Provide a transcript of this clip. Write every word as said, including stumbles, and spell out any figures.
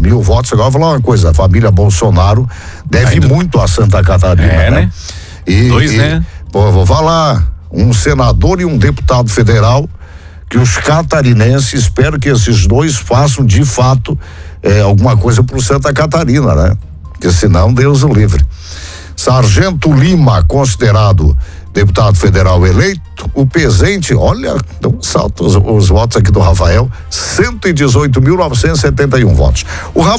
mil votos. Agora eu vou falar uma coisa, a família Bolsonaro deve Ainda... muito a Santa Catarina, é, né? né? E, Dois, e, né? Pô, eu vou falar, um senador e um deputado federal, que os catarinenses, espero que esses dois façam de fato eh, alguma coisa pro Santa Catarina, né? Porque senão Deus o livre. Sargento Lima, considerado deputado federal eleito, o Pezente, olha, deu um salto os, os votos aqui do Rafael, cento e dezoito mil novecentos e setenta e um votos. O Rafael